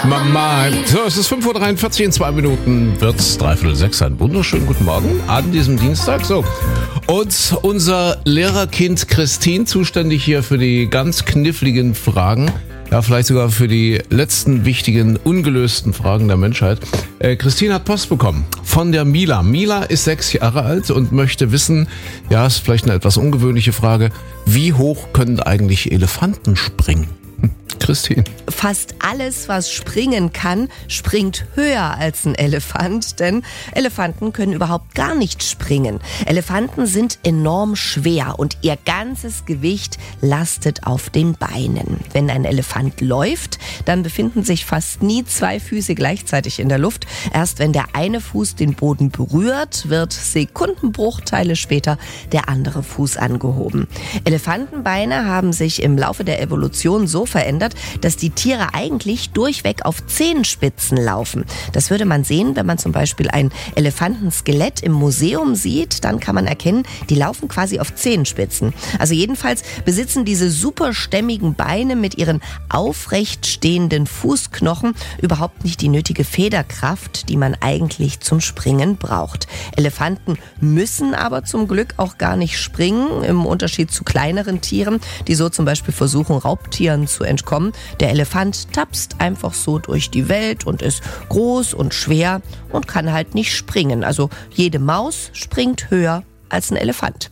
Mama. So, es ist 5.43 Uhr, in 2 Minuten wird's 5:45. Einen wunderschönen guten Morgen an diesem Dienstag. So. Und unser Lehrerkind Christine, zuständig hier für die ganz kniffligen Fragen. Ja, vielleicht sogar für die letzten wichtigen, ungelösten Fragen der Menschheit. Christine hat Post bekommen von der Mila. Mila ist 6 Jahre alt und möchte wissen, ja, ist vielleicht eine etwas ungewöhnliche Frage, wie hoch können eigentlich Elefanten springen? Christine. Fast alles, was springen kann, springt höher als ein Elefant, denn Elefanten können überhaupt gar nicht springen. Elefanten sind enorm schwer und ihr ganzes Gewicht lastet auf den Beinen. Wenn ein Elefant läuft, dann befinden sich fast nie 2 Füße gleichzeitig in der Luft. Erst wenn der eine Fuß den Boden berührt, wird Sekundenbruchteile später der andere Fuß angehoben. Elefantenbeine haben sich im Laufe der Evolution so verändert, dass die Tiere eigentlich durchweg auf Zehenspitzen laufen. Das würde man sehen, wenn man zum Beispiel ein Elefantenskelett im Museum sieht, dann kann man erkennen, die laufen quasi auf Zehenspitzen. Also jedenfalls besitzen diese superstämmigen Beine mit ihren aufrecht stehenden Fußknochen überhaupt nicht die nötige Federkraft, die man eigentlich zum Springen braucht. Elefanten müssen aber zum Glück auch gar nicht springen, im Unterschied zu kleineren Tieren, die so zum Beispiel versuchen, Raubtieren zu entkommen. Der Elefant tapst einfach so durch die Welt und ist groß und schwer und kann halt nicht springen. Also jede Maus springt höher als ein Elefant.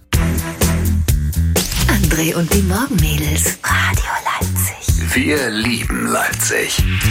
André und die Morgenmädels. Radio Leipzig. Wir lieben Leipzig.